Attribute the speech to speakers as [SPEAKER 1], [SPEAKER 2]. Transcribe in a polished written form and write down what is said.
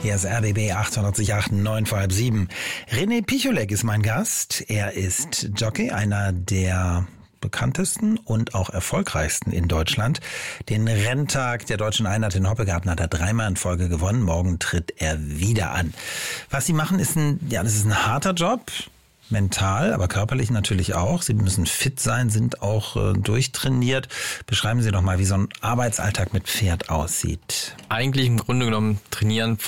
[SPEAKER 1] Hier ist RBB 888, 9 vor halb 7. René Picholek ist mein Gast. Er ist Jockey, einer der bekanntesten und auch erfolgreichsten in Deutschland. Den Renntag der Deutschen Einheit in Hoppegarten hat er 3-mal in Folge gewonnen. Morgen tritt er wieder an. Was Sie machen, ist das ist ein harter Job. Mental, aber körperlich natürlich auch. Sie müssen fit sein, sind auch durchtrainiert. Beschreiben Sie doch mal, wie so ein Arbeitsalltag mit Pferd aussieht.
[SPEAKER 2] Eigentlich im Grunde genommen trainieren